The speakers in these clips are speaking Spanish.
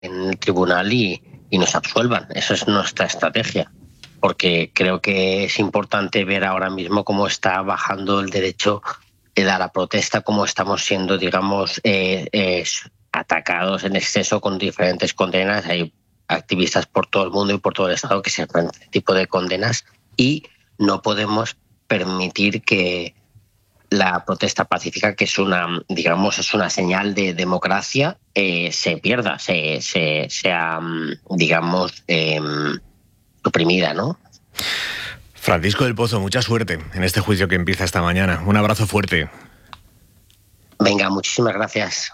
en el tribunal y nos absuelvan. Esa es nuestra estrategia, porque creo que es importante ver ahora mismo cómo está bajando el derecho a la protesta, cómo estamos siendo, digamos, atacados en exceso con diferentes condenas. Hay activistas por todo el mundo y por todo el Estado que se enfrentan a este tipo de condenas y no podemos permitir que la protesta pacífica, que es una, digamos, es una señal de democracia, se pierda, sea, digamos, suprimida, ¿no? Francisco del Pozo, mucha suerte en este juicio que empieza esta mañana. Un abrazo fuerte. Venga, muchísimas gracias.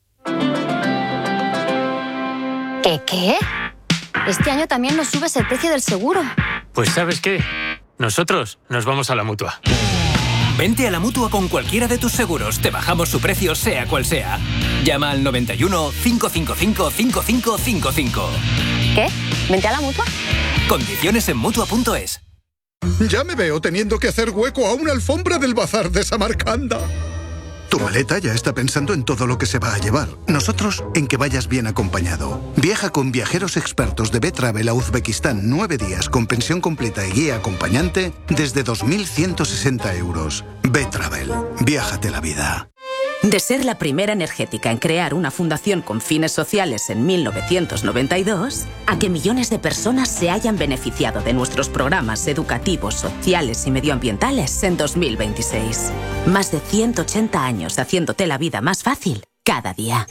¿Qué? Este año también nos subes el precio del seguro. Pues ¿sabes qué? Nosotros nos vamos a la Mutua. Vente a la Mutua con cualquiera de tus seguros. Te bajamos su precio, sea cual sea. Llama al 91 555 5555. ¿Qué? ¿Vente a la Mutua? Condiciones en Mutua.es. Ya me veo teniendo que hacer hueco a una alfombra del bazar de Samarcanda. Tu maleta ya está pensando en todo lo que se va a llevar. Nosotros en que vayas bien acompañado. Viaja con viajeros expertos de B-Travel a Uzbekistán 9 días con pensión completa y guía acompañante desde 2.160 euros. B-Travel. Viájate la vida. De ser la primera energética en crear una fundación con fines sociales en 1992, a que millones de personas se hayan beneficiado de nuestros programas educativos, sociales y medioambientales en 2026. Más de 180 años haciéndote la vida más fácil cada día.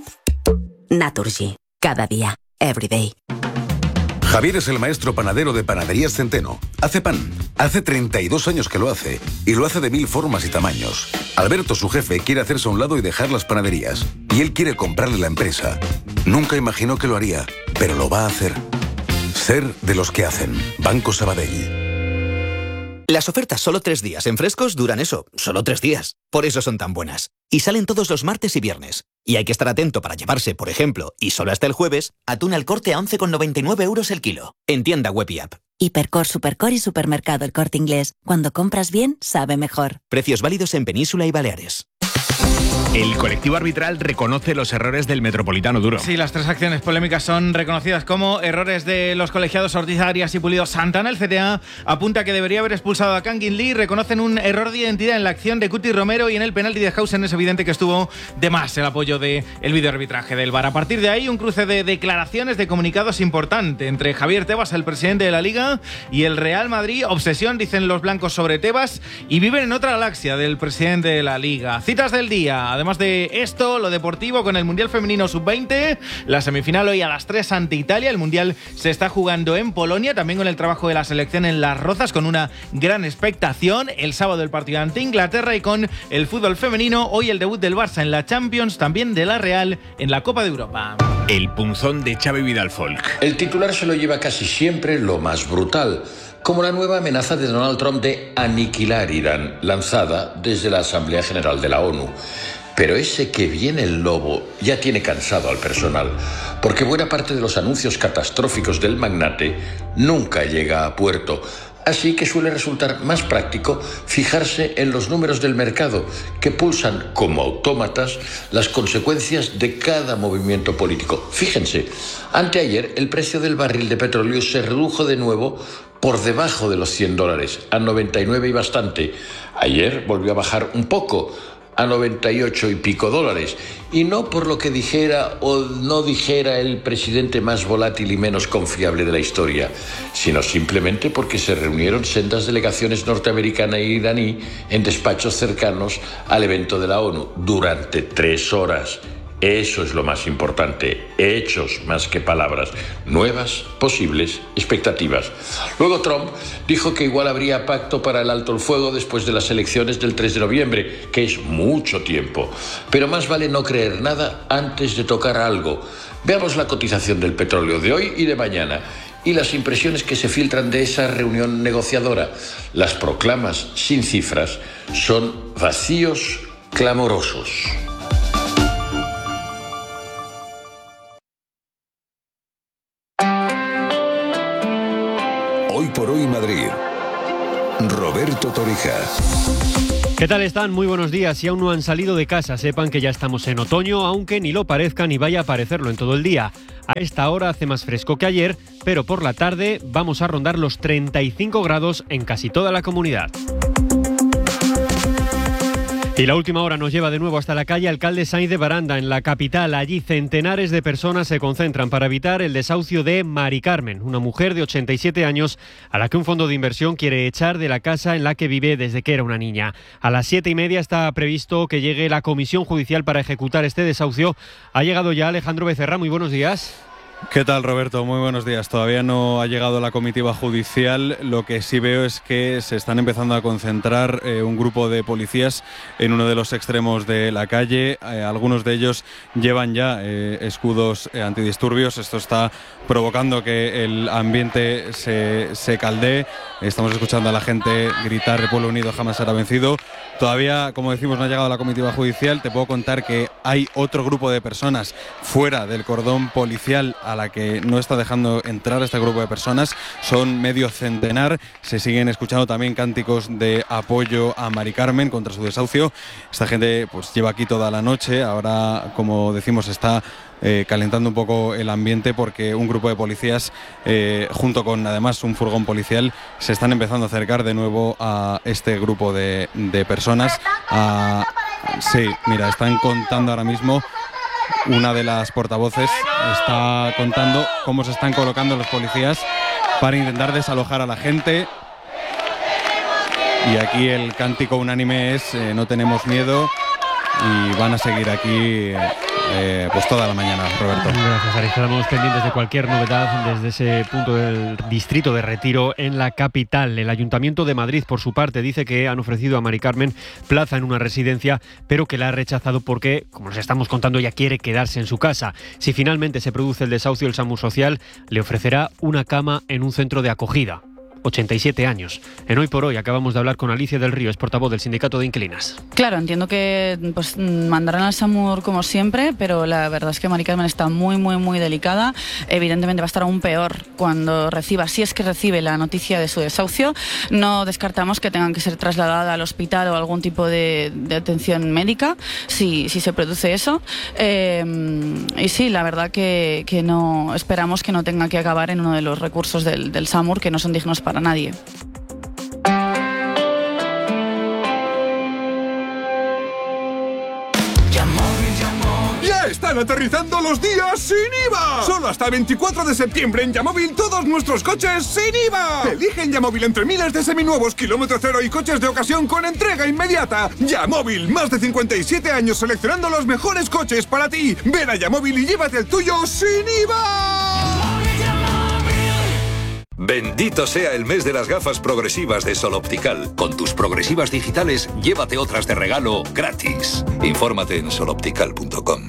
Naturgy. Cada día. Every day. Javier es el maestro panadero de Panaderías Centeno. Hace pan. Hace 32 años que lo hace. Y lo hace de 1000 formas y tamaños. Alberto, su jefe, quiere hacerse a un lado y dejar las panaderías. Y él quiere comprarle la empresa. Nunca imaginó que lo haría, pero lo va a hacer. Ser de los que hacen. Banco Sabadell. Las ofertas solo 3 días en Frescos duran eso, solo 3 días. Por eso son tan buenas. Y salen todos los martes y viernes. Y hay que estar atento para llevarse, por ejemplo, y solo hasta el jueves, atún al Corte a 11,99 euros el kilo. En tienda web y app. Hipercor, Supercor y Supermercado El Corte Inglés. Cuando compras bien, sabe mejor. Precios válidos en Península y Baleares. El colectivo arbitral reconoce los errores del Metropolitano Duro. Sí, las 3 acciones polémicas son reconocidas como errores de los colegiados Ortiz Arias y Pulido Santana. El CTA apunta que debería haber expulsado a Kangin Lee. Reconocen un error de identidad en la acción de Cuti Romero y en el penalti de Hausen es evidente que estuvo de más el apoyo del videoarbitraje del VAR. A partir de ahí, un cruce de declaraciones, de comunicados importante entre Javier Tebas, el presidente de la Liga, y el Real Madrid. Obsesión, dicen los blancos, sobre Tebas, y viven en otra galaxia del presidente de la Liga. Citas del día. Además de esto, lo deportivo con el Mundial Femenino Sub-20, la semifinal hoy a las 3 ante Italia. El Mundial se está jugando en Polonia, también con el trabajo de la selección en Las Rozas, con una gran expectación. El sábado el partido ante Inglaterra y con el fútbol femenino, hoy el debut del Barça en la Champions, también de la Real en la Copa de Europa. El punzón de Xavi Vidal Folk. El titular se lo lleva casi siempre lo más brutal, como la nueva amenaza de Donald Trump de aniquilar Irán, lanzada desde la Asamblea General de la ONU. Pero ese que viene el lobo ya tiene cansado al personal, porque buena parte de los anuncios catastróficos del magnate nunca llega a puerto. Así que suele resultar más práctico fijarse en los números del mercado, que pulsan como autómatas las consecuencias de cada movimiento político. Fíjense, anteayer el precio del barril de petróleo se redujo de nuevo por debajo de los $100, a 99 y bastante. Ayer volvió a bajar un poco, a 98 y pico dólares, y no por lo que dijera o no dijera el presidente más volátil y menos confiable de la historia, sino simplemente porque se reunieron sendas delegaciones norteamericana e iraní en despachos cercanos al evento de la ONU durante 3 horas. Eso es lo más importante, hechos más que palabras, nuevas, posibles expectativas. Luego Trump dijo que igual habría pacto para el alto el fuego después de las elecciones del 3 de noviembre, que es mucho tiempo. Pero más vale no creer nada antes de tocar algo. Veamos la cotización del petróleo de hoy y de mañana y las impresiones que se filtran de esa reunión negociadora. Las proclamas sin cifras son vacíos clamorosos. Hoy por hoy Madrid. Roberto Torija. ¿Qué tal están? Muy buenos días. Si aún no han salido de casa, sepan que ya estamos en otoño, aunque ni lo parezca ni vaya a parecerlo en todo el día. A esta hora hace más fresco que ayer, pero por la tarde vamos a rondar los 35 grados en casi toda la comunidad. Y la última hora nos lleva de nuevo hasta la calle Alcalde Sainz de Baranda, en la capital. Allí centenares de personas se concentran para evitar el desahucio de Mari Carmen, una mujer de 87 años a la que un fondo de inversión quiere echar de la casa en la que vive desde que era una niña. A las 7:30 está previsto que llegue la comisión judicial para ejecutar este desahucio. Ha llegado ya Alejandro Becerra, muy buenos días. ¿Qué tal, Roberto? Muy buenos días. Todavía no ha llegado la comitiva judicial. Lo que sí veo es que se están empezando a concentrar un grupo de policías en uno de los extremos de la calle. Algunos de ellos llevan ya escudos antidisturbios. Esto está provocando que el ambiente se caldee. Estamos escuchando a la gente gritar "El pueblo unido jamás será vencido". Todavía, como decimos, no ha llegado la comitiva judicial. Te puedo contar que hay otro grupo de personas fuera del cordón policial a la que no está dejando entrar este grupo de personas. Son medio centenar. Se siguen escuchando también cánticos de apoyo a Mari Carmen contra su desahucio. Esta gente pues lleva aquí toda la noche. Ahora, como decimos, está calentando un poco el ambiente porque un grupo de policías, junto con además un furgón policial, se están empezando a acercar de nuevo a este grupo de personas. Sí, mira, están contando ahora mismo. Una de las portavoces está contando cómo se están colocando los policías para intentar desalojar a la gente. Y aquí el cántico unánime es no tenemos miedo, y van a seguir aquí pues toda la mañana, Roberto. Gracias, Ari. Estamos pendientes de cualquier novedad desde ese punto del distrito de Retiro en la capital. El Ayuntamiento de Madrid, por su parte, dice que han ofrecido a Mari Carmen plaza en una residencia, pero que la ha rechazado porque, como nos estamos contando, ella quiere quedarse en su casa. Si finalmente se produce el desahucio, el SAMUR Social le ofrecerá una cama en un centro de acogida. 87 años. En Hoy por Hoy acabamos de hablar con Alicia del Río, es portavoz del Sindicato de Inquilinas. Claro, entiendo que pues mandarán al SAMUR como siempre, pero la verdad es que Mari Carmen está muy delicada. Evidentemente va a estar aún peor cuando reciba, si es que recibe la noticia de su desahucio. No descartamos que tengan que ser trasladada al hospital o algún tipo de atención médica, si se produce eso. Y sí, la verdad que no esperamos que no tenga que acabar en uno de los recursos del SAMUR, que no son dignos para nadie. ¡Ya están aterrizando los días sin IVA! Solo hasta el 24 de septiembre en Yamóvil todos nuestros coches sin IVA. Elige en Yamóvil entre miles de seminuevos, kilómetro cero y coches de ocasión con entrega inmediata. Yamóvil, más de 57 años seleccionando los mejores coches para ti. Ven a Yamóvil y llévate el tuyo sin IVA. Bendito sea el mes de las gafas progresivas de Sol Optical. Con tus progresivas digitales, llévate otras de regalo gratis. Infórmate en soloptical.com.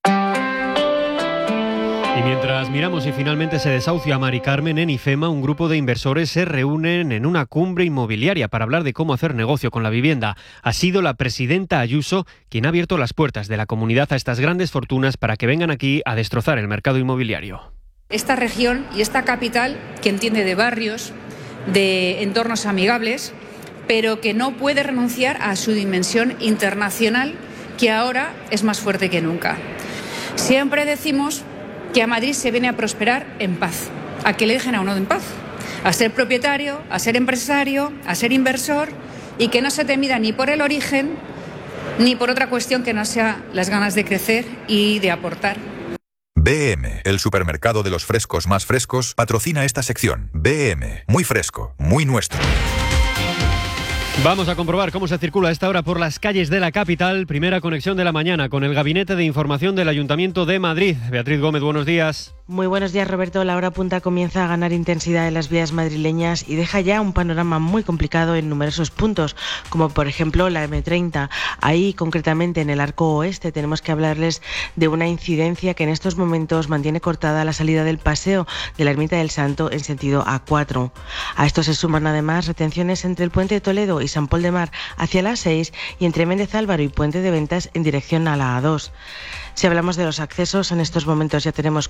Y mientras miramos si finalmente se desahucia a Mari Carmen, en IFEMA un grupo de inversores se reúnen en una cumbre inmobiliaria para hablar de cómo hacer negocio con la vivienda. Ha sido la presidenta Ayuso quien ha abierto las puertas de la comunidad a estas grandes fortunas para que vengan aquí a destrozar el mercado inmobiliario. Esta región y esta capital, que entiende de barrios, de entornos amigables, pero que no puede renunciar a su dimensión internacional, que ahora es más fuerte que nunca. Siempre decimos que a Madrid se viene a prosperar en paz, a que le dejen a uno en paz, a ser propietario, a ser empresario, a ser inversor, y que no se te mida ni por el origen ni por otra cuestión que no sea las ganas de crecer y de aportar. BM, el supermercado de los frescos más frescos, patrocina esta sección. BM, muy fresco, muy nuestro. Vamos a comprobar cómo se circula a esta hora por las calles de la capital. Primera conexión de la mañana con el Gabinete de Información del Ayuntamiento de Madrid. Beatriz Gómez, buenos días. Muy buenos días, Roberto. La hora punta comienza a ganar intensidad en las vías madrileñas y deja ya un panorama muy complicado en numerosos puntos, como por ejemplo la M30. Ahí, concretamente en el Arco Oeste, tenemos que hablarles de una incidencia que en estos momentos mantiene cortada la salida del paseo de la Ermita del Santo en sentido A4. A esto se suman además retenciones entre el Puente de Toledo y San Pol de Mar hacia la A6 y entre Méndez Álvaro y Puente de Ventas en dirección a la A2. Si hablamos de los accesos, en estos momentos ya tenemos complicaciones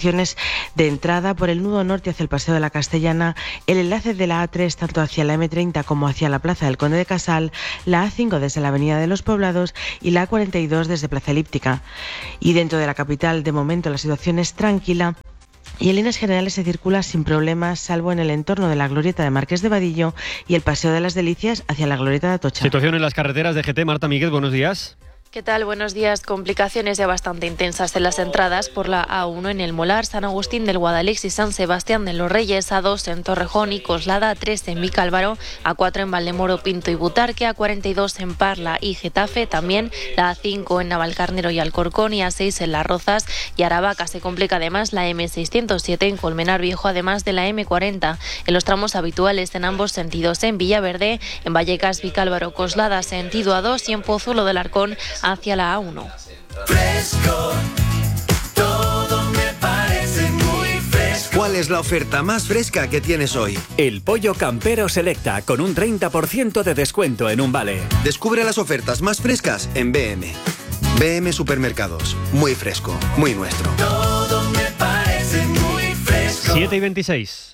situaciones de entrada por el nudo norte hacia el Paseo de la Castellana, el enlace de la A3 tanto hacia la M30 como hacia la Plaza del Conde de Casal, la A5 desde la Avenida de los Poblados y la A42 desde Plaza Elíptica. Y dentro de la capital, de momento, la situación es tranquila y en líneas generales se circula sin problemas, salvo en el entorno de la glorieta de Marqués de Vadillo y el Paseo de las Delicias hacia la glorieta de Atocha. Situación en las carreteras de GT. Marta Míguez, buenos días. ¿Qué tal? Buenos días. Complicaciones ya bastante intensas en las entradas por la A1 en El Molar, San Agustín del Guadalix y San Sebastián de los Reyes, A2 en Torrejón y Coslada, A3 en Vicálvaro, A4 en Valdemoro, Pinto y Butarque, A42 en Parla y Getafe, también la A5 en Navalcarnero y Alcorcón y A6 en Las Rozas y Aravaca. Se complica además la M607 en Colmenar Viejo, además de la M40 en los tramos habituales en ambos sentidos, en Villaverde, en Vallecas, Vicálvaro, Coslada, sentido A2 y en Pozuelo del Arcón hacia la A1. Fresco, todo me parece muy fresco. ¿Cuál es la oferta más fresca que tienes hoy? El pollo campero Selecta, con un 30% de descuento en un vale. Descubre las ofertas más frescas en BM. BM Supermercados. Muy fresco, muy nuestro. Todo me parece muy fresco. 7:26.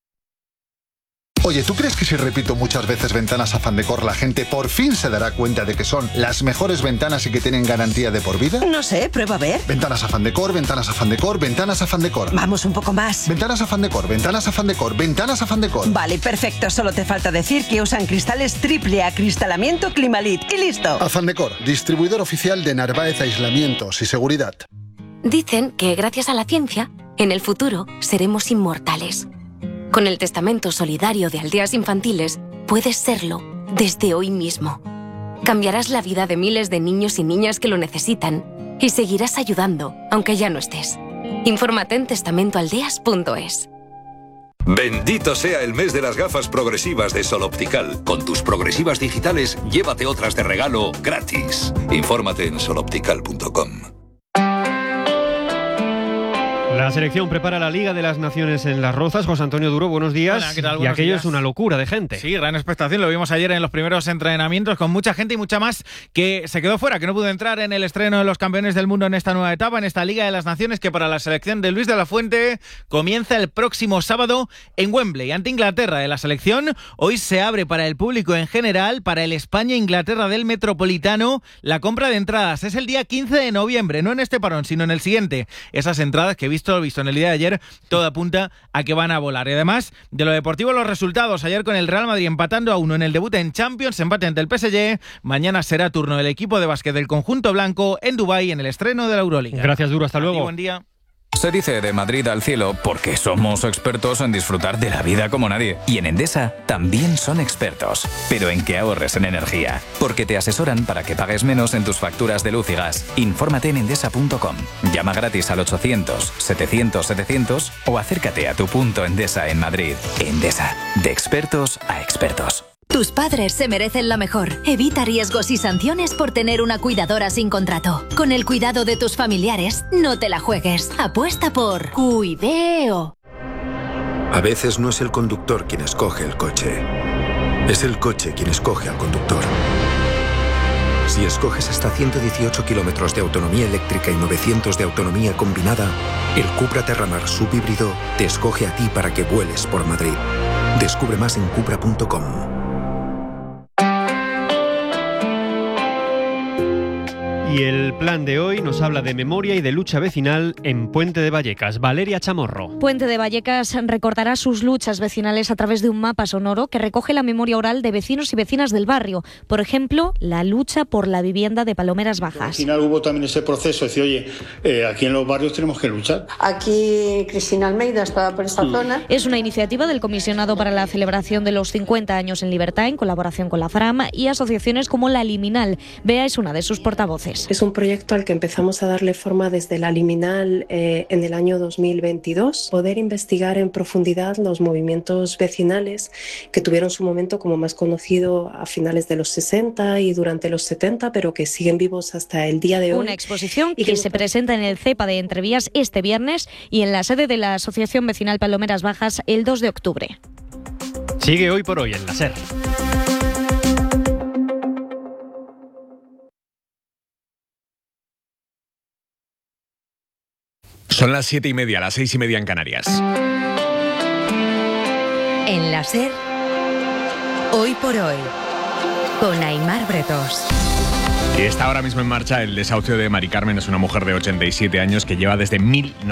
Oye, ¿tú crees que si repito muchas veces ventanas Afán Decor, la gente por fin se dará cuenta de que son las mejores ventanas y que tienen garantía de por vida? No sé, prueba a ver. Ventanas Afán Decor, ventanas Afán Decor, ventanas Afán Decor. Vamos un poco más. Ventanas Afán Decor, ventanas Afán Decor, ventanas Afán Decor. Vale, perfecto. Solo te falta decir que usan cristales triple acristalamiento Climalit y listo. Afán Decor, distribuidor oficial de Narváez Aislamientos y Seguridad. Dicen que gracias a la ciencia, en el futuro seremos inmortales. Con el testamento solidario de Aldeas Infantiles, puedes serlo desde hoy mismo. Cambiarás la vida de miles de niños y niñas que lo necesitan y seguirás ayudando, aunque ya no estés. Infórmate en testamentoaldeas.es. Bendito sea el mes de las gafas progresivas de Sol Optical. Con tus progresivas digitales, llévate otras de regalo gratis. Infórmate en soloptical.com. La selección prepara la Liga de las Naciones en Las Rozas. José Antonio Duro, buenos días. Hola, ¿qué tal? Y Buenos aquello días. es una locura de gente. Sí, gran expectación. Lo vimos ayer en los primeros entrenamientos con mucha gente y mucha más que se quedó fuera, que no pudo entrar en el estreno de los campeones del mundo en esta nueva etapa, en esta Liga de las Naciones que para la selección de Luis de la Fuente comienza el próximo sábado en Wembley, ante Inglaterra de la selección. Hoy se abre para el público en general, para el España-Inglaterra del Metropolitano, la compra de entradas. Es el día 15 de noviembre, no en este parón, sino en el siguiente. Esas entradas que he visto en el día de ayer, todo apunta a que van a volar. Y además, de lo deportivo, los resultados. Ayer con el Real Madrid empatando a 1 en el debut en Champions, empate ante el PSG. Mañana será turno del equipo de básquet del conjunto blanco en Dubái en el estreno de la Euroliga. Gracias, Duro. Hasta luego. Buen día. Se dice de Madrid al cielo porque somos expertos en disfrutar de la vida como nadie. Y en Endesa también son expertos, pero en que ahorres en energía. Porque te asesoran para que pagues menos en tus facturas de luz y gas. Infórmate en endesa.com. Llama gratis al 800-700-700 o acércate a tu punto Endesa en Madrid. Endesa, de expertos a expertos. Tus padres se merecen lo mejor. Evita riesgos y sanciones por tener una cuidadora sin contrato. Con el cuidado de tus familiares, no te la juegues. Apuesta por Cuideo. A veces no es el conductor quien escoge el coche. Es el coche quien escoge al conductor. Si escoges hasta 118 kilómetros de autonomía eléctrica y 900 de autonomía combinada, el Cupra Terramar subhíbrido te escoge a ti para que vueles por Madrid. Descubre más en cupra.com. Y el plan de hoy nos habla de memoria y de lucha vecinal en Puente de Vallecas. Valeria Chamorro. Puente de Vallecas recordará sus luchas vecinales a través de un mapa sonoro que recoge la memoria oral de vecinos y vecinas del barrio. Por ejemplo, la lucha por la vivienda de Palomeras Bajas. Al final hubo también ese proceso de decir, oye, aquí en los barrios tenemos que luchar. Aquí Cristina Almeida estaba por esta zona. Es una iniciativa del Comisionado para la celebración de los 50 años en libertad en colaboración con la FRAM y asociaciones como la Liminal. Bea es una de sus portavoces. Es un proyecto al que empezamos a darle forma desde la Liminal en el año 2022. Poder investigar en profundidad los movimientos vecinales que tuvieron su momento como más conocido a finales de los 60 y durante los 70, pero que siguen vivos hasta el día de hoy. Una exposición que se presenta en el CEPA de Entrevías este viernes y en la sede de la Asociación Vecinal Palomeras Bajas el 2 de octubre. Sigue Hoy por Hoy en la SER. Son las 7:30, las 6:30 en Canarias. En la SER, Hoy por Hoy, con Aimar Bretos. Y está ahora mismo en marcha el desahucio de Mari Carmen. Es una mujer de 87 años que lleva desde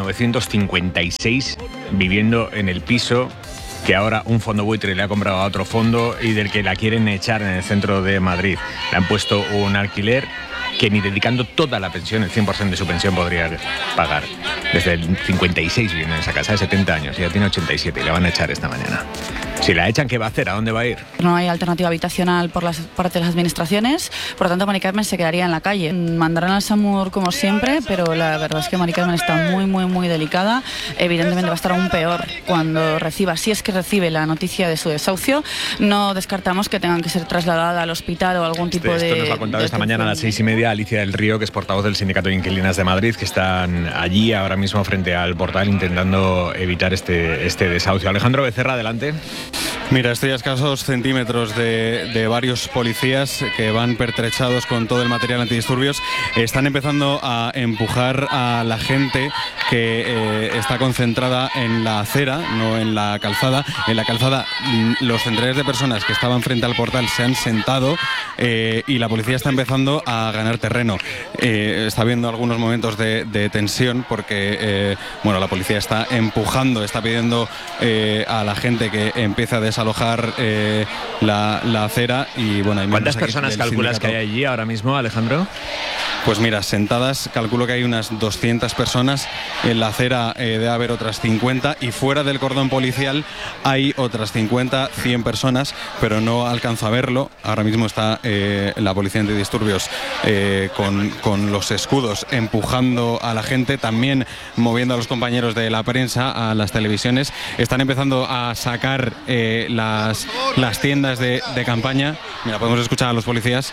1956 viviendo en el piso que ahora un fondo buitre le ha comprado a otro fondo y del que la quieren echar en el centro de Madrid. Le han puesto un alquiler que ni dedicando toda la pensión, el 100% de su pensión, podría pagar. Desde el 56 viviendo en esa casa, de 70 años, y ya tiene 87 y la van a echar esta mañana. Si la echan, ¿qué va a hacer? ¿A dónde va a ir? No hay alternativa habitacional por parte de las administraciones, por lo tanto Mari Carmen se quedaría en la calle. Mandarán al SAMUR como siempre, pero la verdad es que Mari Carmen está muy delicada. Evidentemente va a estar aún peor cuando reciba, si es que recibe la noticia de su desahucio. No descartamos que tengan que ser trasladada al hospital o algún tipo de... Esto nos lo ha contado esta mañana a las 6:30 Alicia del Río, que es portavoz del Sindicato de Inquilinas de Madrid, que están allí ahora mismo frente al portal intentando evitar este desahucio. Alejandro Becerra, adelante. Mira, estoy a escasos centímetros de varios policías que van pertrechados con todo el material antidisturbios. Están empezando a empujar a la gente que está concentrada en la acera, no en la calzada. En la calzada los centenares de personas que estaban frente al portal se han sentado y la policía está empezando a ganar terreno. Está habiendo algunos momentos de tensión porque la policía está empujando, está pidiendo a la gente que empiece a desalojar la acera y bueno. Hay ¿cuántas personas calculas que hay allí ahora mismo, Alejandro? Pues mira, sentadas calculo que hay unas 200 personas, en la acera debe haber otras 50 y fuera del cordón policial hay otras 50, 100 personas, pero no alcanzo a verlo. Ahora mismo está la policía antidisturbios con los escudos empujando a la gente, también moviendo a los compañeros de la prensa, a las televisiones. Están empezando a sacar las tiendas de campaña. Mira, podemos escuchar a los policías.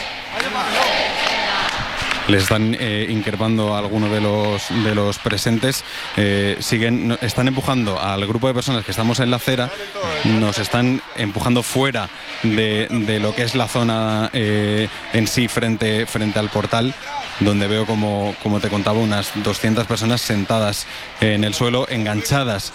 Les están increpando a algunos de los presentes. Están empujando al grupo de personas que estamos en la acera, nos están empujando fuera de lo que es la zona en sí frente al portal, donde veo como te contaba unas 200 personas sentadas en el suelo, enganchadas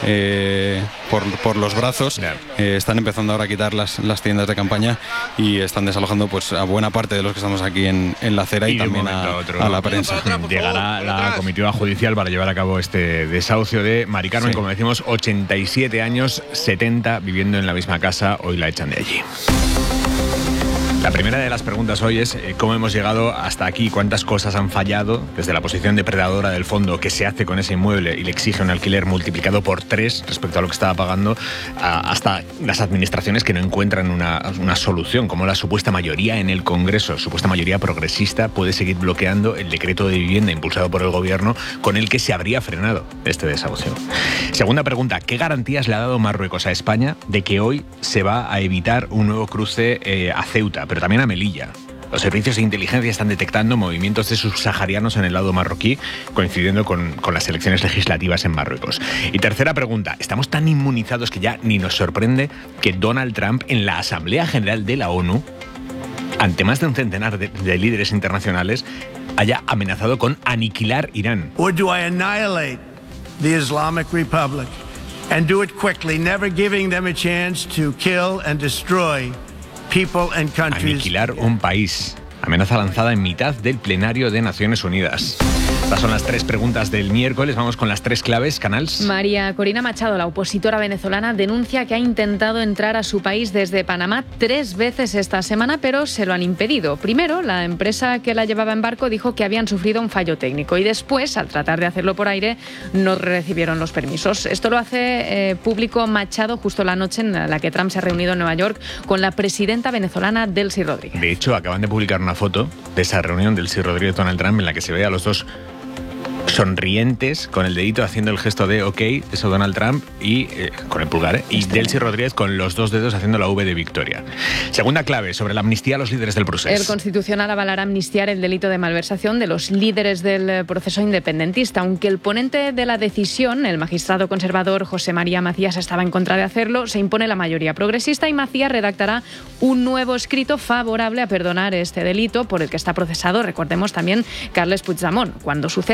por los brazos. Están empezando ahora a quitar las tiendas de campaña y están desalojando pues a buena parte de los que estamos aquí en la acera y también a la prensa. Llegará la comitiva judicial para llevar a cabo este desahucio de Mari Carmen, como decimos, 87 años, 70 viviendo en la misma casa, hoy la echan de allí. La primera de las preguntas hoy es cómo hemos llegado hasta aquí, cuántas cosas han fallado desde la posición depredadora del fondo, qué se hace con ese inmueble y le exige un alquiler multiplicado por 3 respecto a lo que estaba pagando, hasta las administraciones que no encuentran una solución, como la supuesta mayoría en el Congreso, supuesta mayoría progresista, puede seguir bloqueando el decreto de vivienda impulsado por el Gobierno con el que se habría frenado este desahucio. Segunda pregunta, ¿qué garantías le ha dado Marruecos a España de que hoy se va a evitar un nuevo cruce a Ceuta, pero también a Melilla? Los servicios de inteligencia están detectando movimientos de subsaharianos en el lado marroquí, coincidiendo con las elecciones legislativas en Marruecos. Y tercera pregunta, ¿estamos tan inmunizados que ya ni nos sorprende que Donald Trump en la Asamblea General de la ONU, ante más de un centenar de líderes internacionales, haya amenazado con aniquilar Irán? Or do I annihilate the Islamic Republic and do it quickly, never giving them a chance to kill and destroy people and countries? Aniquilar un país. Amenaza lanzada en mitad del plenario de Naciones Unidas. Estas son las 3 preguntas del miércoles. Vamos con las 3 claves, Canals. María Corina Machado, la opositora venezolana, denuncia que ha intentado entrar a su país desde Panamá 3 veces esta semana, pero se lo han impedido. Primero, la empresa que la llevaba en barco dijo que habían sufrido un fallo técnico y después, al tratar de hacerlo por aire, no recibieron los permisos. Esto lo hace público Machado justo la noche en la que Trump se ha reunido en Nueva York con la presidenta venezolana Delcy Rodríguez. De hecho, acaban de publicar una foto de esa reunión del Delcy Rodríguez-Donald Trump en la que se ve a los dos sonrientes, con el dedito haciendo el gesto de OK, eso Donald Trump, y con el pulgar, y Delcy Rodríguez con los 2 dedos haciendo la V de victoria. Segunda clave, sobre la amnistía a los líderes del proceso. El Constitucional avalará amnistiar el delito de malversación de los líderes del proceso independentista, aunque el ponente de la decisión, el magistrado conservador José María Macías, estaba en contra de hacerlo. Se impone la mayoría progresista y Macías redactará un nuevo escrito favorable a perdonar este delito por el que está procesado, recordemos también, Carles Puigdemont. Cuando suceda,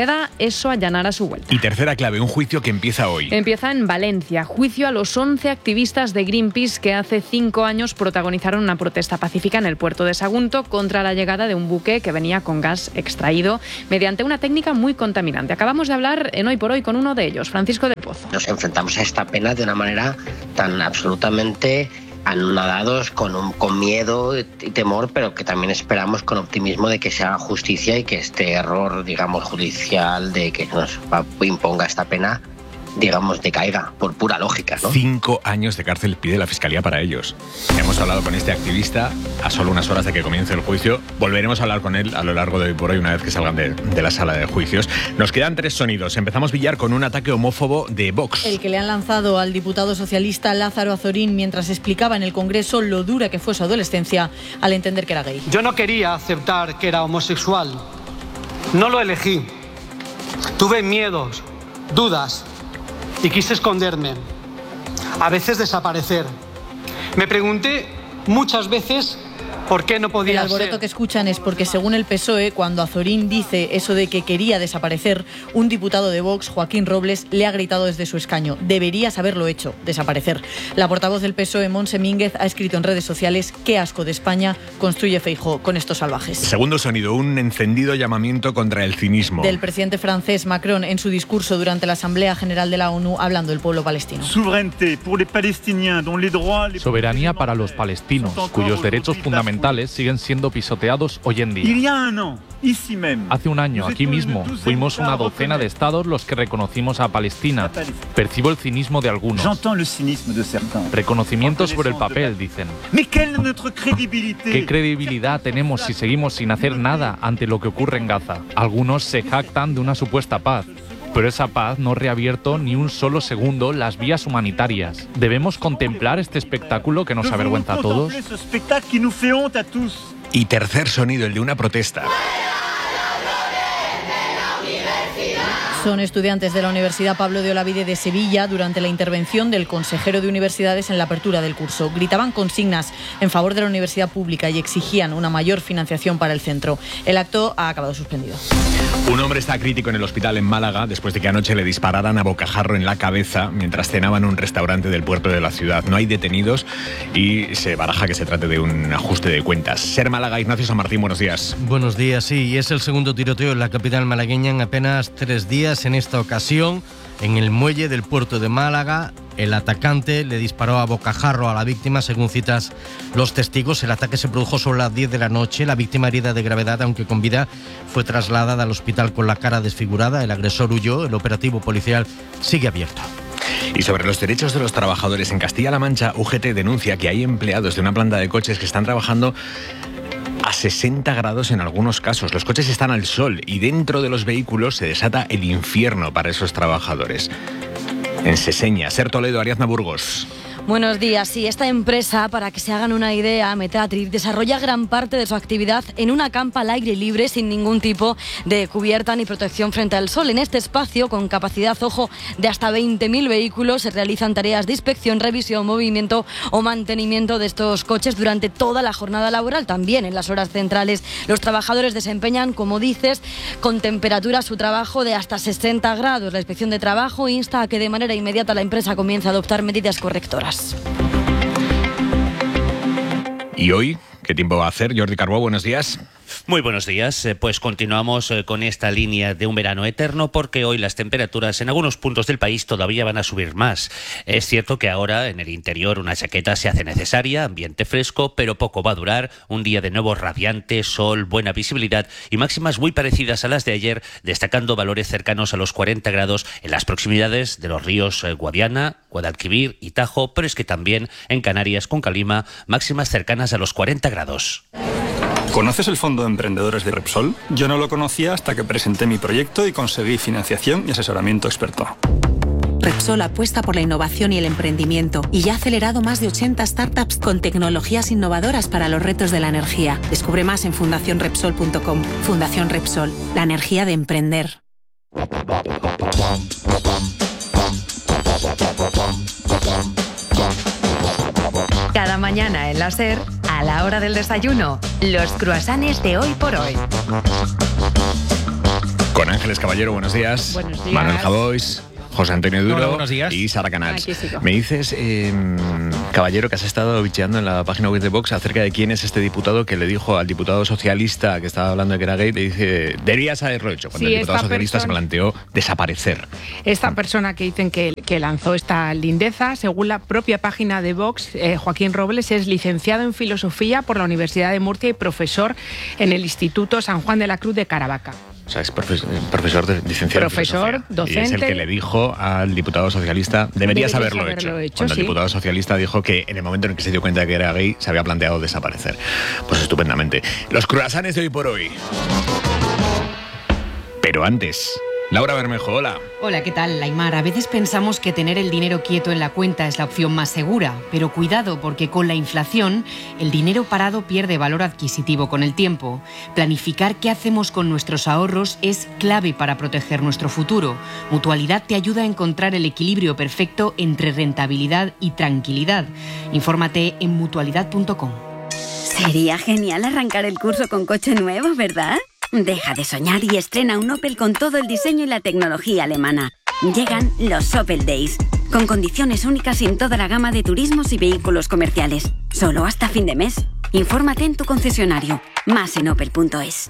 eso allanara su vuelta. Y tercera clave, un juicio que empieza hoy. Empieza en Valencia. Juicio a los 11 activistas de Greenpeace que hace 5 años protagonizaron una protesta pacífica en el puerto de Sagunto contra la llegada de un buque que venía con gas extraído mediante una técnica muy contaminante. Acabamos de hablar en Hoy por Hoy con uno de ellos, Francisco del Pozo. Nos enfrentamos a esta pena de una manera tan absolutamente anonadados, con miedo y temor, pero que también esperamos con optimismo de que se haga justicia y que este error, digamos, judicial de que nos imponga esta pena, digamos, decaiga por pura lógica, ¿no? 5 años de cárcel pide la Fiscalía para ellos. Hemos hablado con este activista a solo unas horas de que comience el juicio. Volveremos a hablar con él a lo largo de Hoy por Hoy, una vez que salgan de la sala de juicios. Nos quedan 3 sonidos. Empezamos, Villar, con un ataque homófobo de Vox. El que le han lanzado al diputado socialista Lázaro Azorín mientras explicaba en el Congreso lo dura que fue su adolescencia al entender que era gay. Yo no quería aceptar que era homosexual. No lo elegí. Tuve miedos, dudas, y quise esconderme, a veces desaparecer. Me pregunté muchas veces por qué no podía ser. El alboroto que escuchan es porque, según el PSOE, cuando Azorín dice eso de que quería desaparecer, un diputado de Vox, Joaquín Robles, le ha gritado desde su escaño: deberías haberlo hecho, desaparecer. La portavoz del PSOE, Montse Mínguez, ha escrito en redes sociales: qué asco de España construye Feijóo con estos salvajes. Segundo sonido, un encendido llamamiento contra el cinismo. Del presidente francés Macron en su discurso durante la Asamblea General de la ONU, hablando del pueblo palestino. Soberanía para los palestinos, cuyos derechos fundamentales siguen siendo pisoteados hoy en día. Hace un año, aquí mismo, fuimos una docena de estados los que reconocimos a Palestina. Percibo el cinismo de algunos. Reconocimiento sobre el papel, dicen. ¿Qué credibilidad tenemos si seguimos sin hacer nada ante lo que ocurre en Gaza? Algunos se jactan de una supuesta paz, pero esa paz no ha reabierto ni un solo segundo las vías humanitarias. ¿Debemos contemplar este espectáculo que nos avergüenza a todos? Y tercer sonido, el de una protesta. Son estudiantes de la Universidad Pablo de Olavide de Sevilla durante la intervención del consejero de universidades en la apertura del curso. Gritaban consignas en favor de la universidad pública y exigían una mayor financiación para el centro. El acto ha acabado suspendido. Un hombre está crítico en el hospital en Málaga después de que anoche le dispararan a bocajarro en la cabeza mientras cenaba en un restaurante del puerto de la ciudad. No hay detenidos y se baraja que se trate de un ajuste de cuentas. Ser Málaga, Ignacio San Martín, buenos días. Buenos días, sí, y es el segundo tiroteo en la capital malagueña en apenas 3 días. En esta ocasión, en el muelle del puerto de Málaga, el atacante le disparó a bocajarro a la víctima, según citas los testigos. El ataque se produjo sobre las 10 de la noche. La víctima, herida de gravedad, aunque con vida, fue trasladada al hospital con la cara desfigurada. El agresor huyó. El operativo policial sigue abierto. Y sobre los derechos de los trabajadores, en Castilla-La Mancha, UGT denuncia que hay empleados de una planta de coches que están trabajando a 60 grados en algunos casos. Los coches están al sol y dentro de los vehículos se desata el infierno para esos trabajadores. En Seseña, Ser Toledo, Ariadna Burgos. Buenos días. Sí, esta empresa, para que se hagan una idea, Metatrix, desarrolla gran parte de su actividad en una campa al aire libre sin ningún tipo de cubierta ni protección frente al sol. En este espacio, con capacidad, ojo, de hasta 20.000 vehículos, se realizan tareas de inspección, revisión, movimiento o mantenimiento de estos coches durante toda la jornada laboral. También en las horas centrales los trabajadores desempeñan, como dices, con temperatura su trabajo de hasta 60 grados. La Inspección de Trabajo insta a que de manera inmediata la empresa comience a adoptar medidas correctoras. ¿Y hoy qué tiempo va a hacer? Jordi Carbó, buenos días. Muy buenos días, pues continuamos con esta línea de un verano eterno porque hoy las temperaturas en algunos puntos del país todavía van a subir más. Es cierto que ahora en el interior una chaqueta se hace necesaria, ambiente fresco, pero poco va a durar. Un día de nuevo radiante, sol, buena visibilidad y máximas muy parecidas a las de ayer, destacando valores cercanos a los 40 grados en las proximidades de los ríos Guadiana, Guadalquivir y Tajo, pero es que también en Canarias con Calima, máximas cercanas a los 40 grados. ¿Conoces el Fondo de Emprendedores de Repsol? Yo no lo conocía hasta que presenté mi proyecto y conseguí financiación y asesoramiento experto. Repsol apuesta por la innovación y el emprendimiento y ya ha acelerado más de 80 startups con tecnologías innovadoras para los retos de la energía. Descubre más en fundacionrepsol.com. Fundación Repsol, la energía de emprender. Cada mañana en la SER, a la hora del desayuno, los cruasanes de Hoy por Hoy. Con Ángeles Caballero, buenos días. Buenos días. Manuel Javois, José Antonio Duro. Hola, buenos días. Y Sara Canals. Aquí sigo. Me dices, Caballero, que has estado bicheando en la página web de Vox acerca de quién es este diputado que le dijo al diputado socialista que estaba hablando de que era gay, le dice, deberías haberlo hecho, cuando el diputado socialista se planteó desaparecer. Esta persona que dicen que lanzó esta lindeza, según la propia página de Vox, Joaquín Robles es licenciado en Filosofía por la Universidad de Murcia y profesor en el Instituto San Juan de la Cruz de Caravaca. O sea, es profesor de licenciado. Profesor, docente. Y es el que le dijo al diputado socialista, deberías haberlo hecho. Cuando el diputado socialista dijo que en el momento en el que se dio cuenta de que era gay, se había planteado desaparecer. Pues estupendamente. Los croissants de hoy por hoy. Pero antes, Laura Bermejo, hola. Hola, ¿qué tal, Aimar? A veces pensamos que tener el dinero quieto en la cuenta es la opción más segura, pero cuidado, porque con la inflación el dinero parado pierde valor adquisitivo con el tiempo. Planificar qué hacemos con nuestros ahorros es clave para proteger nuestro futuro. Mutualidad te ayuda a encontrar el equilibrio perfecto entre rentabilidad y tranquilidad. Infórmate en mutualidad.com. Sería genial arrancar el curso con coche nuevo, ¿verdad? Deja de soñar y estrena un Opel con todo el diseño y la tecnología alemana. Llegan los Opel Days, con condiciones únicas en toda la gama de turismos y vehículos comerciales. Solo hasta fin de mes. Infórmate en tu concesionario. Más en opel.es.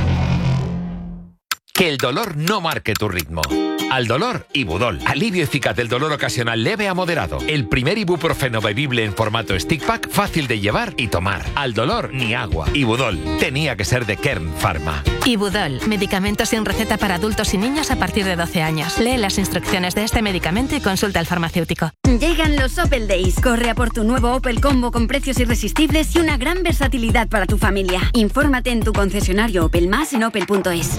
Que el dolor no marque tu ritmo. Al dolor, Ibudol. Alivio eficaz del dolor ocasional leve a moderado. El primer ibuprofeno bebible en formato stick pack, fácil de llevar y tomar. Al dolor, ni agua. Ibudol. Tenía que ser de Kern Pharma. Ibudol. Medicamento sin receta para adultos y niños a partir de 12 años. Lee las instrucciones de este medicamento y consulta al farmacéutico. Llegan los Opel Days. Corre a por tu nuevo Opel Combo con precios irresistibles y una gran versatilidad para tu familia. Infórmate en tu concesionario Opel, más en opel.es.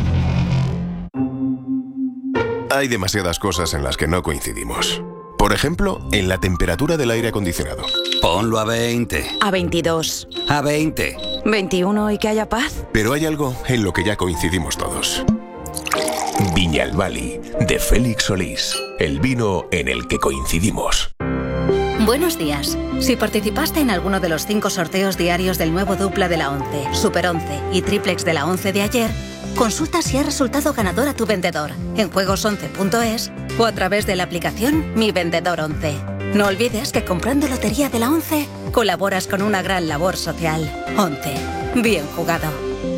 Hay demasiadas cosas en las que no coincidimos. Por ejemplo, en la temperatura del aire acondicionado. Ponlo a 20. A 22. A 20. 21 y que haya paz. Pero hay algo en lo que ya coincidimos todos. Viñalbali, de Félix Solís. El vino en el que coincidimos. Buenos días. Si participaste en alguno de los 5 sorteos diarios del nuevo dupla de la 11, Super 11 y triplex de la 11 de ayer, consulta si ha resultado ganador a tu vendedor en juegos11.es o a través de la aplicación Mi Vendedor 11. No olvides que comprando lotería de la 11 colaboras con una gran labor social. 11. Bien jugado.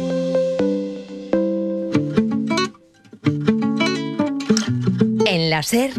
En la SER,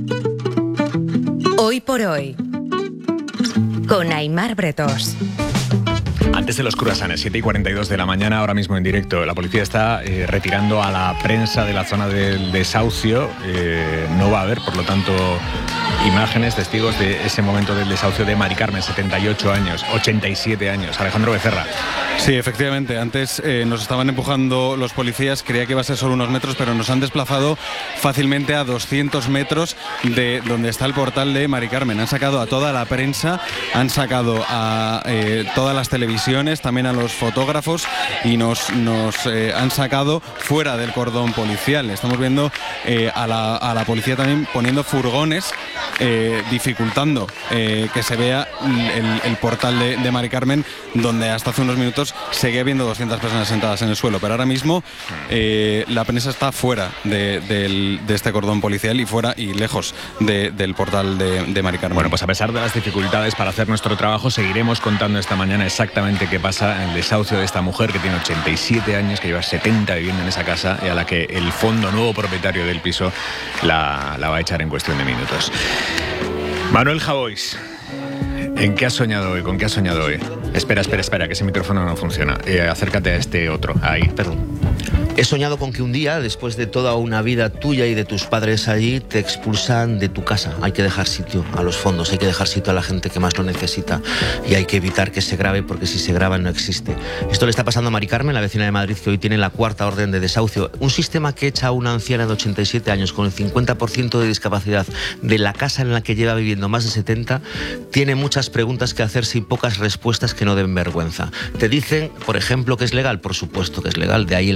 Hoy por Hoy, con Aimar Bretós. Antes de los croissants, 7:42 de la mañana, ahora mismo en directo. La policía está retirando a la prensa de la zona del desahucio. No va a haber, por lo tanto, imágenes, testigos de ese momento del desahucio de Mari Carmen, 78 años, 87 años. Alejandro Becerra. Sí, efectivamente. Antes nos estaban empujando los policías. Creía que iba a ser solo unos metros, pero nos han desplazado fácilmente a 200 metros de donde está el portal de Mari Carmen. Han sacado a toda la prensa, han sacado a todas las televisiones, también a los fotógrafos, y nos han sacado fuera del cordón policial. Estamos viendo a la policía también poniendo furgones, dificultando que se vea el portal de Mari Carmen, donde hasta hace unos minutos seguía habiendo 200 personas sentadas en el suelo, pero ahora mismo la prensa está fuera de este cordón policial y fuera y lejos del portal de Mari Carmen. Bueno, pues a pesar de las dificultades para hacer nuestro trabajo, seguiremos contando esta mañana exactamente qué pasa en el desahucio de esta mujer que tiene 87 años, que lleva 70 viviendo en esa casa y a la que el fondo nuevo propietario del piso la va a echar en cuestión de minutos. Manuel Javois, ¿en qué has soñado hoy? ¿Con qué has soñado hoy? Espera, que ese micrófono no funciona. Acércate a este otro. Ahí, perdón. He soñado con que un día, después de toda una vida tuya y de tus padres allí, te expulsan de tu casa. Hay que dejar sitio a los fondos, hay que dejar sitio a la gente que más lo necesita y hay que evitar que se grave, porque si se graba no existe. Esto le está pasando a Mari Carmen, la vecina de Madrid, que hoy tiene la 4ª orden de desahucio. Un sistema que echa a una anciana de 87 años con el 50% de discapacidad de la casa en la que lleva viviendo más de 70, tiene muchas preguntas que hacerse y pocas respuestas que no den vergüenza. Te dicen, por ejemplo, que es legal. Por supuesto que es legal, de ahí el clamor.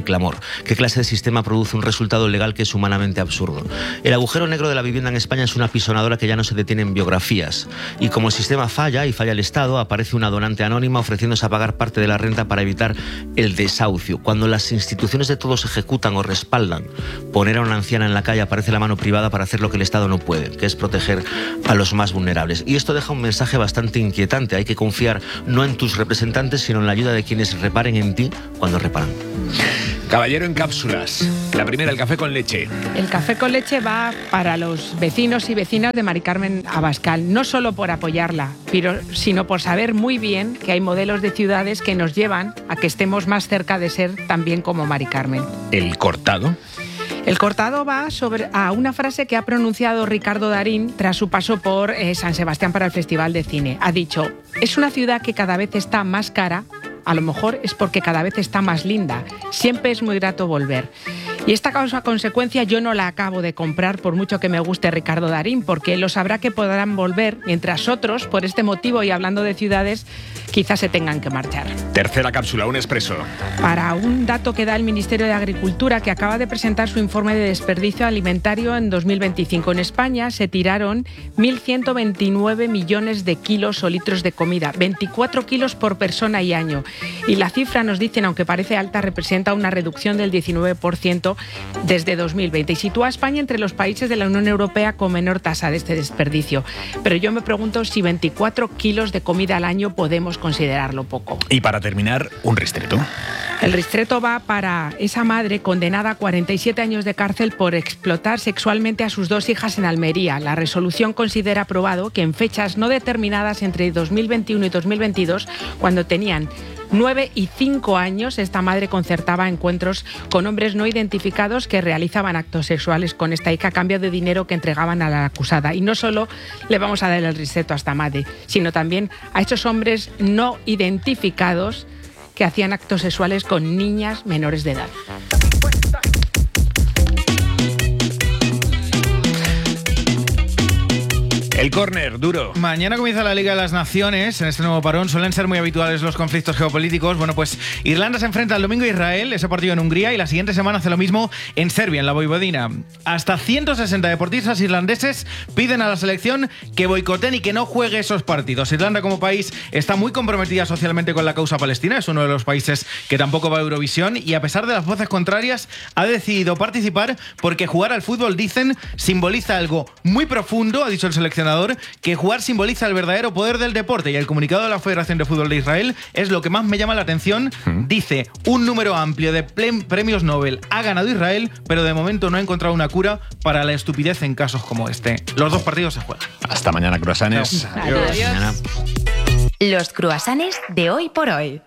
¿Qué clase de sistema produce un resultado legal que es humanamente absurdo? El agujero negro de la vivienda en España es una pisonadora que ya no se detiene en biografías. Y como el sistema falla y falla el Estado, aparece una donante anónima ofreciéndose a pagar parte de la renta para evitar el desahucio. Cuando las instituciones de todos ejecutan o respaldan poner a una anciana en la calle, aparece la mano privada para hacer lo que el Estado no puede, que es proteger a los más vulnerables. Y esto deja un mensaje bastante inquietante. Hay que confiar no en tus representantes, sino en la ayuda de quienes reparen en ti cuando reparan. Caballero en cápsulas. La primera, el café con leche. El café con leche va para los vecinos y vecinas de Mari Carmen Abascal, no solo por apoyarla, sino por saber muy bien que hay modelos de ciudades que nos llevan a que estemos más cerca de ser también como Mari Carmen. El cortado. El cortado va a una frase que ha pronunciado Ricardo Darín tras su paso por San Sebastián para el Festival de Cine. Ha dicho: es una ciudad que cada vez está más cara, a lo mejor es porque cada vez está más linda. Siempre es muy grato volver. Y esta causa-consecuencia yo no la acabo de comprar, por mucho que me guste Ricardo Darín, porque él lo sabrá que podrán volver, mientras otros, por este motivo y hablando de ciudades, quizás se tengan que marchar. Tercera cápsula, un expreso. Para un dato que da el Ministerio de Agricultura, que acaba de presentar su informe de desperdicio alimentario en 2025. En España se tiraron 1.129 millones de kilos o litros de comida, 24 kilos por persona y año. Y la cifra, nos dicen, aunque parece alta, representa una reducción del 19% desde 2020 y sitúa a España entre los países de la Unión Europea con menor tasa de este desperdicio. Pero yo me pregunto si 24 kilos de comida al año podemos considerarlo poco. Y para terminar, un ristreto. El ristreto va para esa madre condenada a 47 años de cárcel por explotar sexualmente a sus 2 hijas en Almería. La resolución considera probado que en fechas no determinadas entre 2021 y 2022, cuando tenían 9 y 5 años, esta madre concertaba encuentros con hombres no identificados que realizaban actos sexuales con esta hija a cambio de dinero que entregaban a la acusada. Y no solo le vamos a dar el ristreto a esta madre, sino también a estos hombres no identificados que hacían actos sexuales con niñas menores de edad. El córner, duro. Mañana comienza la Liga de las Naciones. En este nuevo parón suelen ser muy habituales los conflictos geopolíticos. Bueno, pues Irlanda se enfrenta el domingo a Israel, ese partido en Hungría, y la siguiente semana hace lo mismo en Serbia, en la Voivodina. Hasta 160 deportistas irlandeses piden a la selección que boicoten y que no juegue esos partidos. Irlanda como país está muy comprometida socialmente con la causa palestina. Es uno de los países que tampoco va a Eurovisión y, a pesar de las voces contrarias, ha decidido participar porque jugar al fútbol, dicen, simboliza algo muy profundo, ha dicho el seleccionador, que jugar simboliza el verdadero poder del deporte. Y el comunicado de la Federación de Fútbol de Israel es lo que más me llama la atención. Dice: un número amplio de premios Nobel ha ganado Israel, pero de momento no ha encontrado una cura para la estupidez en casos como este. Los 2 partidos se juegan. Hasta mañana, croissants. Adiós. Adiós. Los croissants de hoy por hoy.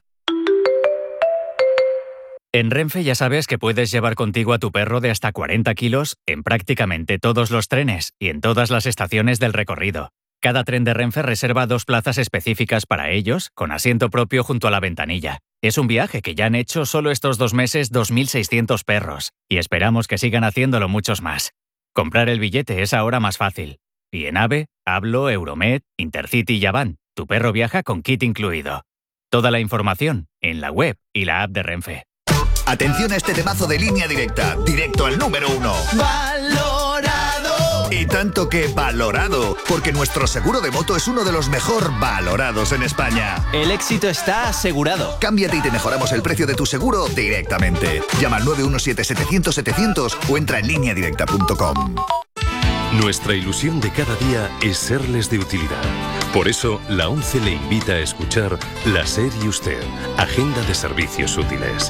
En Renfe ya sabes que puedes llevar contigo a tu perro de hasta 40 kilos en prácticamente todos los trenes y en todas las estaciones del recorrido. Cada tren de Renfe reserva 2 plazas específicas para ellos, con asiento propio junto a la ventanilla. Es un viaje que ya han hecho solo estos 2 meses 2.600 perros, y esperamos que sigan haciéndolo muchos más. Comprar el billete es ahora más fácil. Y en AVE, Hablo, Euromed, Intercity y Avant, tu perro viaja con kit incluido. Toda la información en la web y la app de Renfe. Atención a este temazo de Línea Directa, directo al número 1. ¡Valorado! Y tanto que valorado, porque nuestro seguro de moto es uno de los mejor valorados en España. El éxito está asegurado. Cámbiate y te mejoramos el precio de tu seguro directamente. Llama al 917-700-700 o entra en lineadirecta.com. Nuestra ilusión de cada día es serles de utilidad. Por eso, la ONCE le invita a escuchar La SER y Usted, Agenda de Servicios Útiles.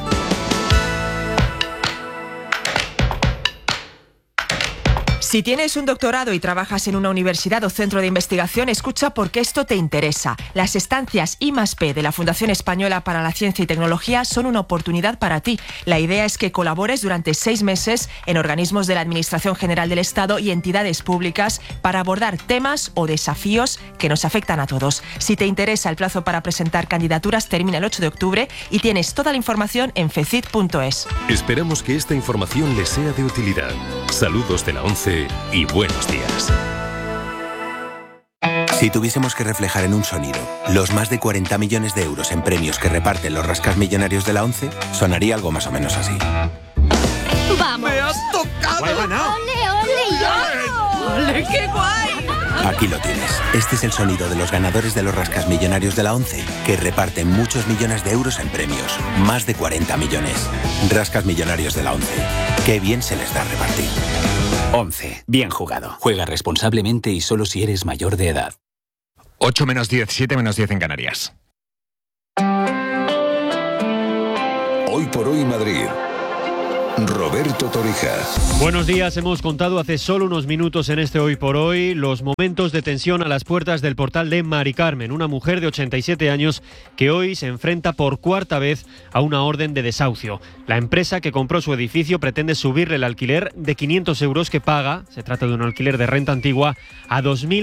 Si tienes un doctorado y trabajas en una universidad o centro de investigación, escucha porque esto te interesa. Las estancias I+P de la Fundación Española para la Ciencia y Tecnología son una oportunidad para ti. La idea es que colabores durante 6 meses en organismos de la Administración General del Estado y entidades públicas para abordar temas o desafíos que nos afectan a todos. Si te interesa, el plazo para presentar candidaturas termina el 8 de octubre y tienes toda la información en fecit.es. Esperamos que esta información les sea de utilidad. Saludos de la ONCE y buenos días. Si tuviésemos que reflejar en un sonido los más de 40 millones de euros en premios que reparten los rascas millonarios de la ONCE, sonaría algo más o menos así. ¡Vamos! ¡Me has tocado! ¡Guay, ganado! ¡Ole, ¡Ole, qué guay! Aquí lo tienes. Este es el sonido de los ganadores de los Rascasmillonarios de la ONCE, que reparten muchos millones de euros en premios. Más de 40 millones. Rascasmillonarios de la ONCE. Qué bien se les da repartir. 11. Bien jugado. Juega responsablemente y solo si eres mayor de edad. 8 menos 10, 7 menos 10 en Canarias. Hoy por hoy Madrid. Roberto Torija. Buenos días, hemos contado hace solo unos minutos en este Hoy por Hoy los momentos de tensión a las puertas del portal de Mari Carmen, una mujer de 87 años que hoy se enfrenta por cuarta vez a una orden de desahucio. La empresa que compró su edificio pretende subirle el alquiler de 500 euros que paga, se trata de un alquiler de renta antigua, a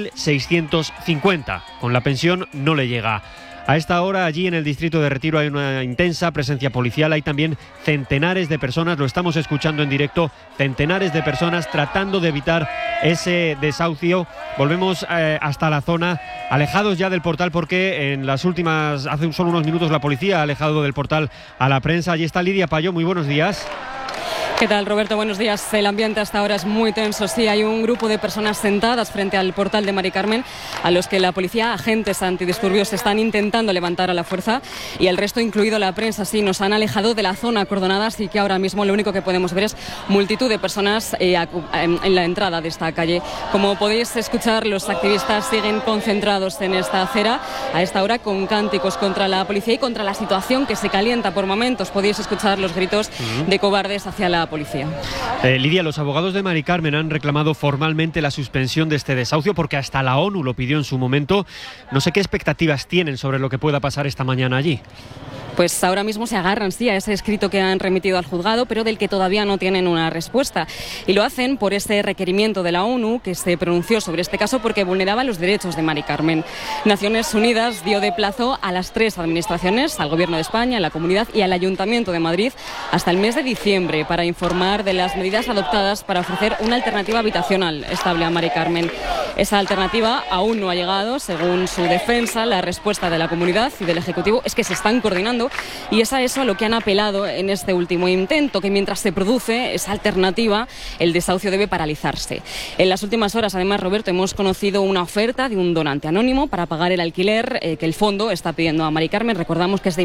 2.650. Con la pensión no le llega. A esta hora, allí en el distrito de Retiro hay una intensa presencia policial, hay también centenares de personas, lo estamos escuchando en directo, centenares de personas tratando de evitar ese desahucio. Volvemos hasta la zona, alejados ya del portal porque en las últimas, hace solo unos minutos la policía ha alejado del portal a la prensa. Allí está Lidia Payo, muy buenos días. ¿Qué tal, Roberto? Buenos días. El ambiente hasta ahora es muy tenso. Sí, hay un grupo de personas sentadas frente al portal de Mari Carmen a los que la policía, agentes antidisturbios, están intentando levantar a la fuerza y el resto, incluido la prensa, sí, nos han alejado de la zona acordonada, así que ahora mismo lo único que podemos ver es multitud de personas en la entrada de esta calle. Como podéis escuchar, los activistas siguen concentrados en esta acera a esta hora con cánticos contra la policía y contra la situación que se calienta por momentos. Podéis escuchar los gritos de cobardes hacia la policía. Lidia, los abogados de Mari Carmen han reclamado formalmente la suspensión de este desahucio porque hasta la ONU lo pidió en su momento. No sé qué expectativas tienen sobre lo que pueda pasar esta mañana allí. Pues ahora mismo se agarran, sí, a ese escrito que han remitido al juzgado, pero del que todavía no tienen una respuesta. Y lo hacen por ese requerimiento de la ONU que se pronunció sobre este caso porque vulneraba los derechos de Mari Carmen. Naciones Unidas dio de plazo a las 3 administraciones, al Gobierno de España, a la Comunidad y al Ayuntamiento de Madrid, hasta el mes de diciembre para informar de las medidas adoptadas para ofrecer una alternativa habitacional estable a Mari Carmen. Esa alternativa aún no ha llegado. Según su defensa, la respuesta de la Comunidad y del Ejecutivo es que se están coordinando y es a eso a lo que han apelado en este último intento, que mientras se produce esa alternativa, el desahucio debe paralizarse. En las últimas horas, además, Roberto, hemos conocido una oferta de un donante anónimo para pagar el alquiler que el fondo está pidiendo a Mari Carmen. Recordamos que es de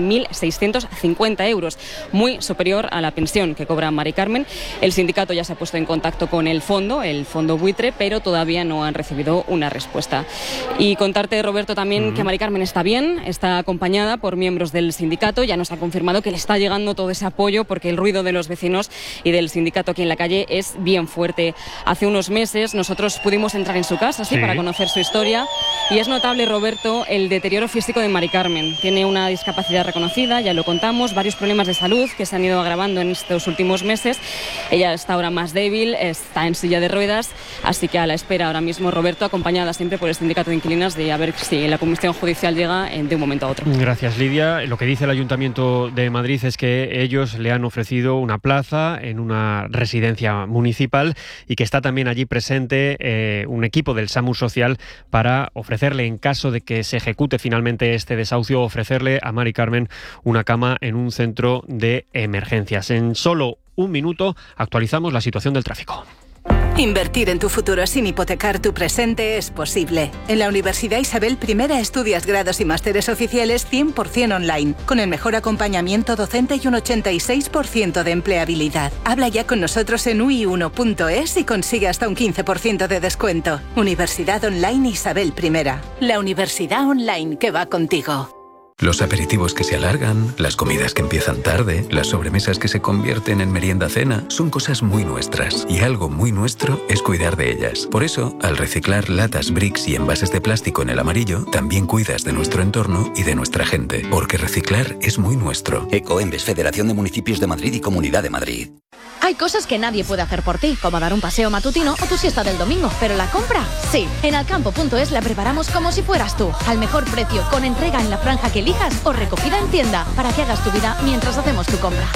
1.650 euros, muy superior a la pensión que cobra Mari Carmen. El sindicato ya se ha puesto en contacto con el fondo buitre, pero todavía no han recibido una respuesta. Y contarte, Roberto, también que Mari Carmen está bien, está acompañada por miembros del sindicato. Ya nos ha confirmado que le está llegando todo ese apoyo porque el ruido de los vecinos y del sindicato aquí en la calle es bien fuerte. Hace unos meses nosotros pudimos entrar en su casa, sí, para conocer su historia, y es notable, Roberto, el deterioro físico de Mari Carmen. Tiene una discapacidad reconocida, ya lo contamos, varios problemas de salud que se han ido agravando en estos últimos meses. Ella está ahora más débil, está en silla de ruedas, así que a la espera ahora mismo, Roberto, acompañada siempre por el sindicato de inquilinas de a ver si la comisión judicial llega de un momento a otro. Gracias, Lidia. Lo que dice el Ayuntamiento de Madrid es que ellos le han ofrecido una plaza en una residencia municipal y que está también allí presente un equipo del SAMU Social para ofrecerle, en caso de que se ejecute finalmente este desahucio, ofrecerle a Mari Carmen una cama en un centro de emergencias. En solo un minuto actualizamos la situación del tráfico. Invertir en tu futuro sin hipotecar tu presente es posible. En la Universidad Isabel I estudias grados y másteres oficiales 100% online, con el mejor acompañamiento docente y un 86% de empleabilidad. Habla ya con nosotros en ui1.es y consigue hasta un 15% de descuento. Universidad Online Isabel I. La universidad online que va contigo. Los aperitivos que se alargan, las comidas que empiezan tarde, las sobremesas que se convierten en merienda-cena, son cosas muy nuestras. Y algo muy nuestro es cuidar de ellas. Por eso, al reciclar latas, bricks y envases de plástico en el amarillo, también cuidas de nuestro entorno y de nuestra gente. Porque reciclar es muy nuestro. Ecoembes, Federación de Municipios de Madrid y Comunidad de Madrid. Hay cosas que nadie puede hacer por ti, como dar un paseo matutino o tu siesta del domingo, pero la compra, sí. En alcampo.es la preparamos como si fueras tú, al mejor precio, con entrega en la franja que elijas o recogida en tienda, para que hagas tu vida mientras hacemos tu compra.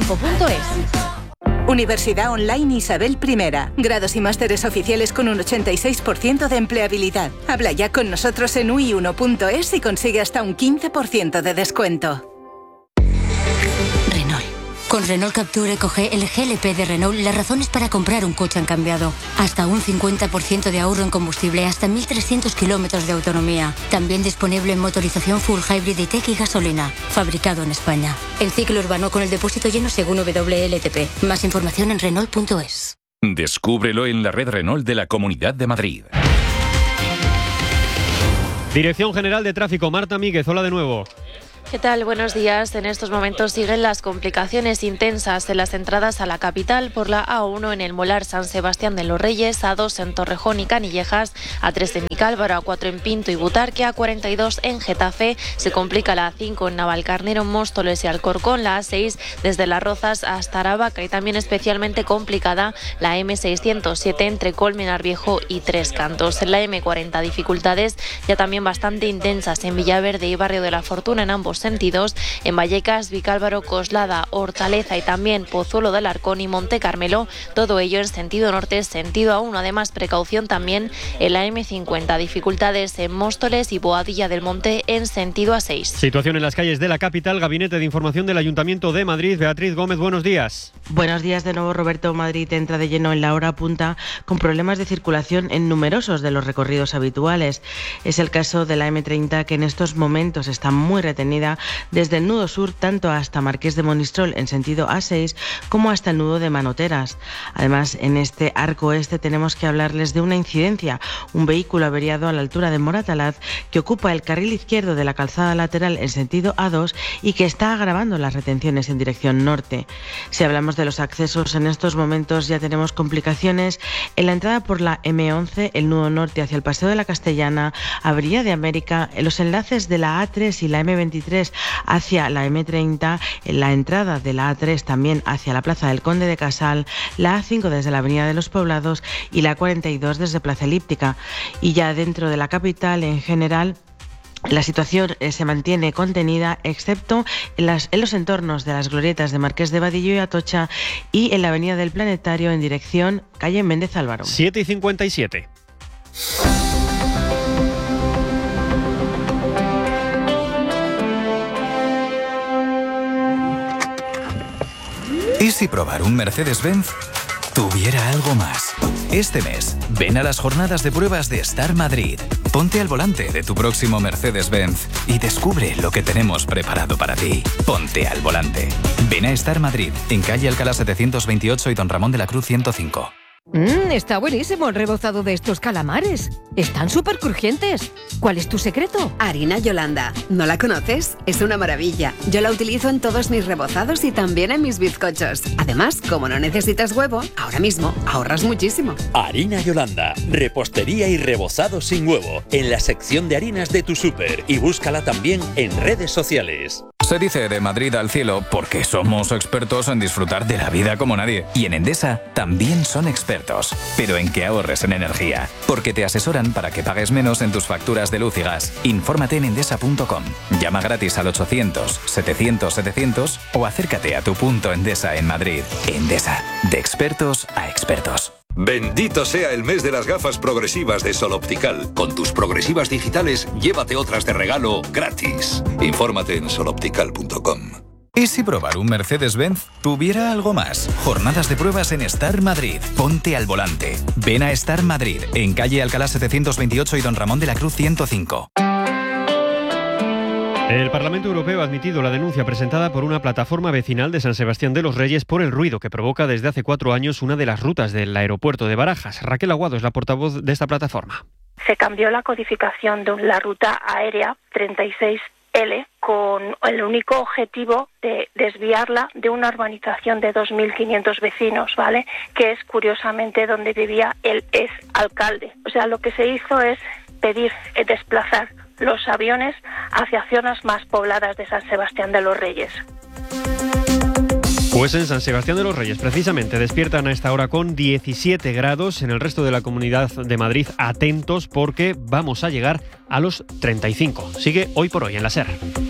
Alcampo.es. Universidad Online Isabel I. Grados y másteres oficiales con un 86% de empleabilidad. Habla ya con nosotros en ui1.es y consigue hasta un 15% de descuento. Renault. Con Renault Captur EcoG, el GLP de Renault, las razones para comprar un coche han cambiado. Hasta un 50% de ahorro en combustible, hasta 1.300 kilómetros de autonomía. También disponible en motorización full hybrid e-tech y gasolina. Fabricado en España. En ciclo urbano con el depósito lleno según WLTP. Más información en Renault.es. Descúbrelo en la red Renault de la Comunidad de Madrid. Dirección General de Tráfico, Marta Míguez, hola de nuevo. ¿Qué tal? Buenos días. En estos momentos siguen las complicaciones intensas en las entradas a la capital por la A1 en el Molar San Sebastián de los Reyes, A2 en Torrejón y Canillejas, A3 en Vicálvaro, A4 en Pinto y Butarque, A42 en Getafe. Se complica la A5 en Navalcarnero, Móstoles y Alcorcón, la A6 desde Las Rozas hasta Aravaca y también especialmente complicada la M607 entre Colmenar Viejo y Tres Cantos. En la M40 dificultades ya también bastante intensas en Villaverde y Barrio de la Fortuna en ambos sentidos, en Vallecas, Vicálvaro, Coslada, Hortaleza y también Pozuelo del Arcón y Monte Carmelo, todo ello en sentido norte, sentido A1. Además, precaución también en la M50, dificultades en Móstoles y Boadilla del Monte en sentido A6. Situación en las calles de la capital, Gabinete de Información del Ayuntamiento de Madrid. Beatriz Gómez, buenos días. Buenos días de nuevo, Roberto. Madrid entra de lleno en la hora punta con problemas de circulación en numerosos de los recorridos habituales. Es el caso de la M30, que en estos momentos está muy retenida desde el nudo sur tanto hasta Marqués de Monistrol en sentido A6 como hasta el nudo de Manoteras. Además, en este arco este tenemos que hablarles de una incidencia, un vehículo averiado a la altura de Moratalaz que ocupa el carril izquierdo de la calzada lateral en sentido A2 y que está agravando las retenciones en dirección norte. Si hablamos de los accesos, en estos momentos ya tenemos complicaciones en la entrada por la M11, el nudo norte hacia el Paseo de la Castellana, Avenida de América, en los enlaces de la A3 y la M23 hacia la M30, en la entrada de la A3 también hacia la Plaza del Conde de Casal, la A5 desde la Avenida de los Poblados y la 42 desde Plaza Elíptica. Y ya dentro de la capital en general, la situación se mantiene contenida, excepto en los entornos de las glorietas de Marqués de Vadillo y Atocha y en la Avenida del Planetario en dirección calle Méndez Álvaro. 7:57. ¿Y si probar un Mercedes-Benz tuviera algo más? Este mes, ven a las jornadas de pruebas de Star Madrid. Ponte al volante de tu próximo Mercedes-Benz y descubre lo que tenemos preparado para ti. Ponte al volante. Ven a Star Madrid, en calle Alcalá 728 y Don Ramón de la Cruz 105. Está buenísimo el rebozado de estos calamares. Están súper crujientes. ¿Cuál es tu secreto? Harina Yolanda. ¿No la conoces? Es una maravilla. Yo la utilizo en todos mis rebozados y también en mis bizcochos. Además, como no necesitas huevo, ahora mismo ahorras muchísimo. Harina Yolanda. Repostería y rebozado sin huevo. En la sección de harinas de tu súper. Y búscala también en redes sociales. Se dice de Madrid al cielo porque somos expertos en disfrutar de la vida como nadie. Y en Endesa también son expertos, pero en que ahorres en energía. Porque te asesoran para que pagues menos en tus facturas de luz y gas. Infórmate en endesa.com. Llama gratis al 800-700-700 o acércate a tu punto Endesa en Madrid. Endesa, de expertos a expertos. Bendito sea el mes de las gafas progresivas de Sol Optical. Con tus progresivas digitales, llévate otras de regalo gratis. Infórmate en soloptical.com. ¿Y si probar un Mercedes-Benz tuviera algo más? Jornadas de pruebas en Star Madrid. Ponte al volante. Ven a Star Madrid, en calle Alcalá 728 y Don Ramón de la Cruz 105. El Parlamento Europeo ha admitido la denuncia presentada por una plataforma vecinal de San Sebastián de los Reyes por el ruido que provoca desde hace 4 años una de las rutas del aeropuerto de Barajas. Raquel Aguado es la portavoz de esta plataforma. Se cambió la codificación de la ruta aérea 36L con el único objetivo de desviarla de una urbanización de 2.500 vecinos, ¿vale? Que es curiosamente donde vivía el exalcalde. O sea, lo que se hizo es pedir desplazar los aviones hacia zonas más pobladas de San Sebastián de los Reyes. Pues en San Sebastián de los Reyes, precisamente, despiertan a esta hora con 17 grados. En el resto de la Comunidad de Madrid, atentos porque vamos a llegar a los 35. Sigue Hoy por Hoy en la SER.